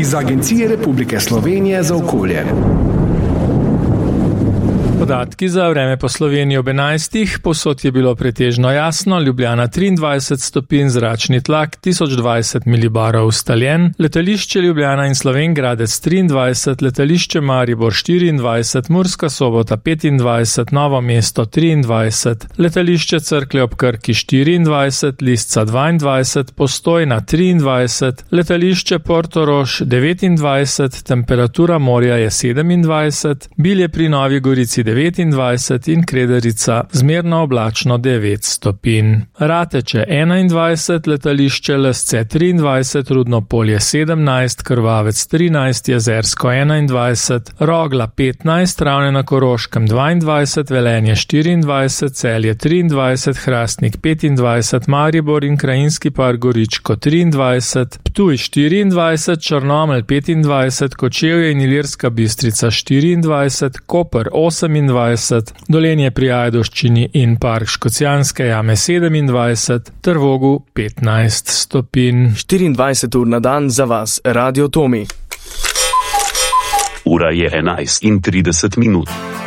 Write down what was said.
iz Agencije Republike Slovenije za okolje. Podatki za vreme po Sloveniji ob 11. Povsod je bilo pretežno jasno, Ljubljana 23 stopinj, zračni tlak 1020 milibarov ustaljen, letališče Ljubljana in Slovenj Gradec 23, letališče Maribor 24, Murska Sobota 25, Novo mesto 23, letališče Cerklje ob Krki 24, Lisca 22, Postojna 23, letališče Portorož 29, temperatura morja je 27, Bilje pri Novi Gorici 29 in Kredarica zmerno oblačno 9 stopinj. Rateče 21, letališče Lesce 23, Rudno Polje 17, Krvavec 13, Jezersko 21, Rogla 15, Ravne na Koroškem 22, Velenje 24, Celje 23, Hrastnik 25, Maribor in Krajinski park Goričko 23, Ptuj 24, Črnomelj 25, Kočevje in Ilirska Bistrica 24, Koper 28, Dolenje pri Ajdovščini in park Škocjanske jame 27, Trvogu 15 stopinj. 24 ur na dan za vas, Radio Tomi. Ura je 11:30.